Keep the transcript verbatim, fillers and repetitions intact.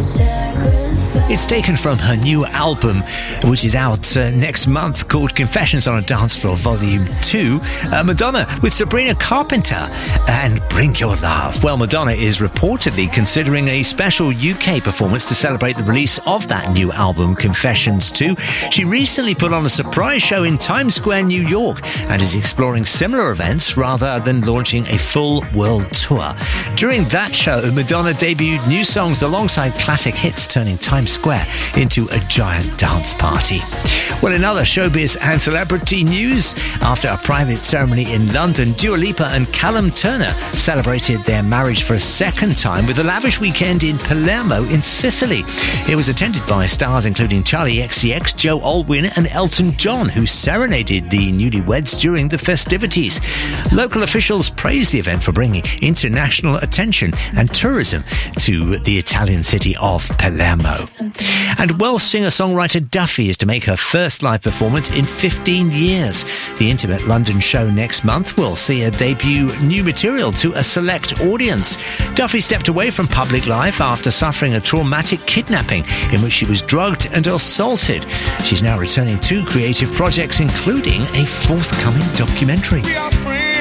It's taken from her new album, which is out uh, next month, called Confessions on a Dance Floor Volume two. Uh, Madonna with Sabrina Carpenter and Bring Your Love. Well, Madonna is reportedly considering a special U K performance to celebrate the release of that new album, Confessions two. She recently put on a surprise show in Times Square, New York, and is exploring similar events rather than launching a full world tour. During that show, Madonna debuted new songs alongside classic hits, turning Times Square into a giant dance party. Well, in other showbiz and celebrity news, after a private ceremony in London, Dua Lipa and Callum Turner celebrated their marriage for a second time with a lavish weekend in Palermo in Sicily. It was attended by stars including Charli X C X, Joe Alwyn and Elton John, who serenaded the newlyweds during the festivities. Local officials praised the event for bringing international attention and tourism to the Italian city of Palermo. And Welsh singer-songwriter Duffy is to make her first live performance in fifteen years. The intimate London show next month will see her debut new material to a select audience. Duffy stepped away from public life after suffering a traumatic kidnapping in which she was drugged and assaulted. She's now returning to creative projects, including a forthcoming documentary.